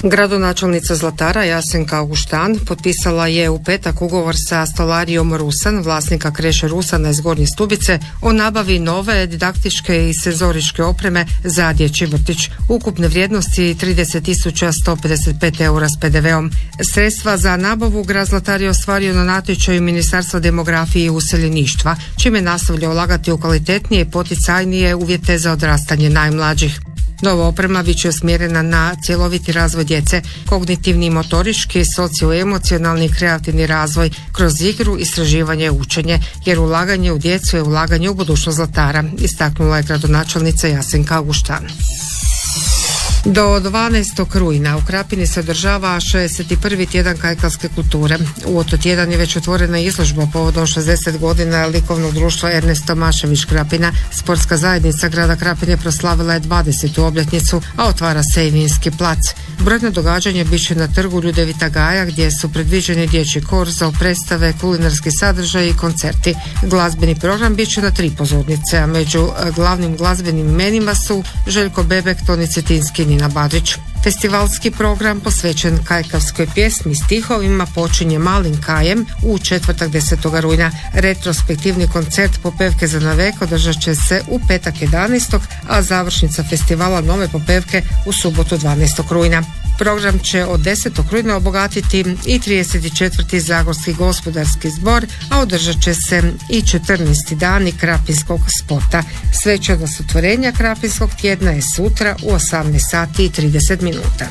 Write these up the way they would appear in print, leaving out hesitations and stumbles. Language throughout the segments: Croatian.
Gradonačelnica Zlatara Jasenka Auguštan potpisala je u petak ugovor sa Stolarijom Rusan, vlasnika kreše Rusana iz Gornje Stubice, o nabavi nove didaktičke i senzoričke opreme za dječji vrtić. Ukupne vrijednosti 30.155 eura s PDV-om. Sredstva za nabavu grad Zlatar je ostvario na natječaju Ministarstva demografije i useljeništva, čime nastavlja ulagati u kvalitetnije i poticajnije uvjete za odrastanje najmlađih. Nova oprema bit će usmjerena na cjeloviti razvoj djece, kognitivni i motorički, socioemocionalni i kreativni razvoj kroz igru, istraživanje i učenje, jer ulaganje u djecu je ulaganje u budućnost Zlatara, istaknula je gradonačelnica Jasenka Auguštan. Do 12. rujna u Krapini se održava 61. tjedan kajkavske kulture. U to tjedan je već otvorena izložba povodom 60 godina likovnog društva Ernest Tomašević Krapina. Sportska zajednica grada Krapine proslavila je 20. obljetnicu, a otvara se i vinski plac. Brojno događanje bit će na trgu Ljudevita Gaja, gdje su predviđeni dječji korzo, predstave, kulinarski sadržaj i koncerti. Glazbeni program bit će na 3 pozornice, a među glavnim glazbenim imenima su Željko Bebek, Toni Cetinski i Nina Badrić. Festivalski program posvećen kajkavskoj pjesmi i stihovima počinje Malim kajem u četvrtak 10. rujna. Retrospektivni koncert Popevke za navek održat će se u petak 11. a završnica festivala Nove popevke u subotu 12. rujna. Program će od 10. rujna obogatiti i 34. Zagorski gospodarski zbor, a održat će se i 14. dani krapinskog sporta. Svečanost otvorenja krapinskog tjedna je sutra u 18 sati i 30 minuta.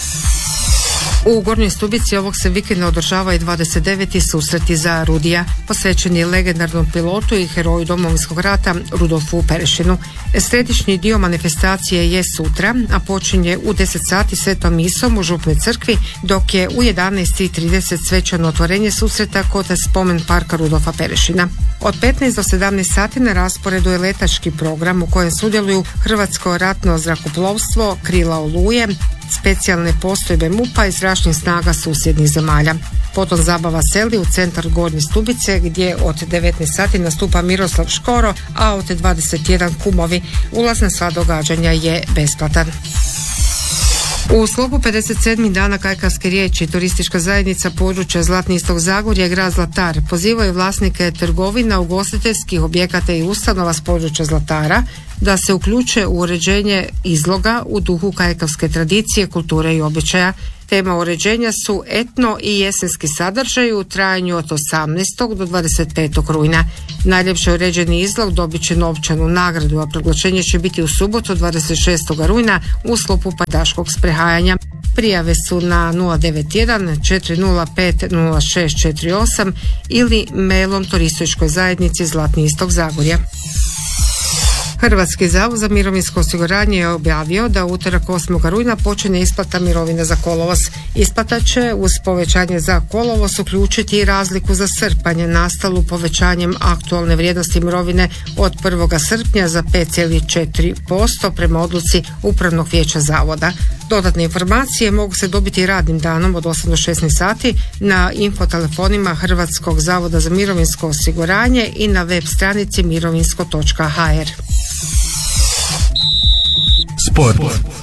U Gornjoj Stubici ovog se vikenda održava i 29. susreti za Rudija, posvećeni legendarnom pilotu i heroju Domovinskog rata Rudolfu Perešinu. Središnji dio manifestacije je sutra, a počinje u 10 sati svetom misom u Župnoj crkvi, dok je u 11.30 svečano otvorenje susreta kod spomen parka Rudolfa Perešina. Od 15 do 17 sati na rasporedu je letački program u kojem sudjeluju Hrvatsko ratno zrakoplovstvo, Krila Oluje, specijalne postrojbe MUP-a i zračnih snaga susjednih zemalja. Potom zabava seli u centar Gornje Stubice, gdje od 19 sati nastupa Miroslav Škoro, a od 21 kumovi. Ulaz na sva događanja je besplatan. U sklopu 57. dana kajkavske riječi turistička zajednica područja Zlatni istok Zagorje, grad Zlatar, pozivaju vlasnike trgovina, ugostiteljskih objekata i ustanova s područja Zlatara da se uključe u uređenje izloga u duhu kajkavske tradicije, kulture i običaja. Tema uređenja su etno i jesenski sadržaj u trajanju od 18. do 25. rujna. Najljepše uređeni izlog dobit će novčanu nagradu, a proglašenje će biti u subotu 26. rujna u sklopu padaškog sprehajanja. Prijave su na 091 405 0648 ili mailom turističkoj zajednici Zlatni istok Zagorja. Hrvatski zavod za mirovinsko osiguranje je objavio da u utorak 8. rujna počinje isplata mirovine za kolovoz. Isplata će uz povećanje za kolovoz uključiti i razliku za srpanj nastalu povećanjem aktualne vrijednosti mirovine od 1. srpnja za 5,4% prema odluci Upravnog vijeća zavoda. Dodatne informacije mogu se dobiti radnim danom od 8 do 16 sati na infotelefonima Hrvatskog zavoda za mirovinsko osiguranje i na web stranici mirovinsko.hr. Sport.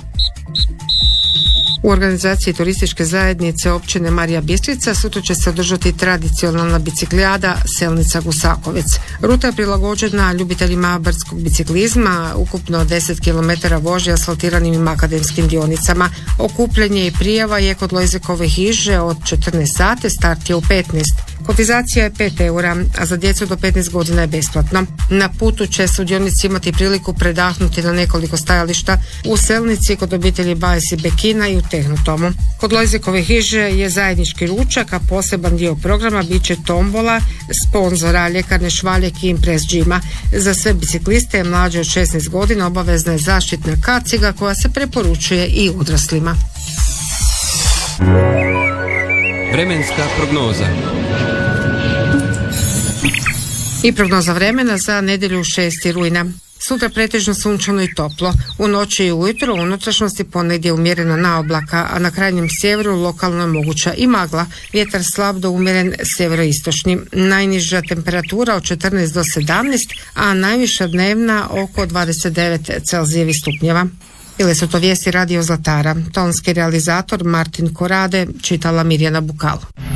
U organizaciji turističke zajednice općine Marija Bistrica sutra će se održati tradicionalna biciklijada Selnica Gusakovec. Ruta je prilagođena ljubiteljima brdskog biciklizma, ukupno 10 km vožnje asfaltiranim i makadamskim dionicama. Okupljanje i prijava je kod Lojzekove hiže od 14 sati, start je u 15. Kotizacija je 5 eura, a za djecu do 15 godina je besplatno. Na putu će sudionici imati priliku predahnuti na nekoliko stajališta u Selnici, kod obitelji Bajs i Bekina i u Tehnotomu. Kod Lojzekove hiže je zajednički ručak, a poseban dio programa bit će tombola sponzora ljekarne Švaljek i Impress Gyma. Za sve bicikliste mlađe od 16 godina obavezna je zaštitna kaciga koja se preporučuje i odraslima. Vremenska prognoza. I prognoza vremena za nedjelju 6. rujna. Sutra pretežno sunčano i toplo. U noći i ujutro u unutrašnjosti ponegdje umjerena naoblaka, a na krajnjem sjeveru lokalno je moguća i magla. Vjetar slab do umjeren sjeveroistočni. Najniža temperatura od 14 do 17, a najviša dnevna oko 29 Celzijevih stupnjeva. Bile su to vijesti Radio Zlatara. Tonski realizator Martin Korade, čitala Mirjana Bukalo.